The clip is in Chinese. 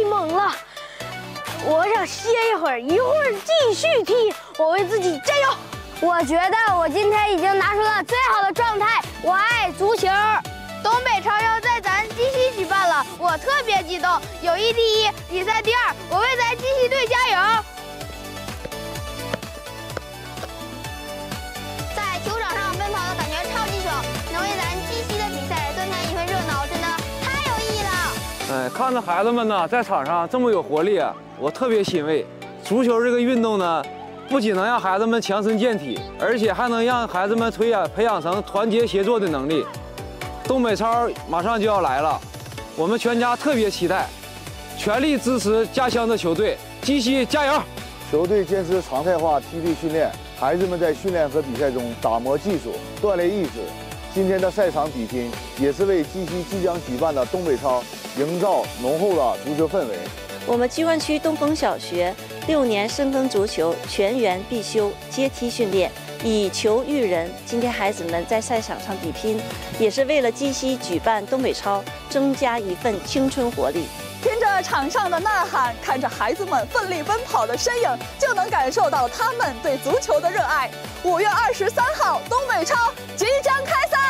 猛了，我想歇一会儿，一会儿继续踢。我为自己加油！ 我觉得我今天已经拿出了最好的状态，我爱足球。 东北超要在咱鸡西举办了，我特别激动。友谊第一，比赛第二，我为咱鸡西队加油！在球场上奔跑的感觉超级爽，能为咱鸡西的比赛增添一份热闹，真的太有意义了。 看着孩子们呢在场上这么有活力啊，我特别欣慰。足球这个运动呢，不仅能让孩子们强身健体，而且还能让孩子们培养成团结协作的能力。东北超马上就要来了，我们全家特别期待，全力支持家乡的球队，鸡西加油！ 球队坚持常态化梯队训练，孩子们在训练和比赛中打磨技术，锻炼意志。今天的赛场比拼也是为鸡西即将举办的东北超营造浓厚的足球氛围。 我们居万区东风小学6年深耕足球，全员必修，阶梯训练，以球育人。今天孩子们在赛场上比拼，也是为了鸡西举办东北超增加一份青春活力。 听着场上的呐喊，看着孩子们奋力奔跑的身影，就能感受到他们对足球的热爱。5月23号，东北超即将开赛。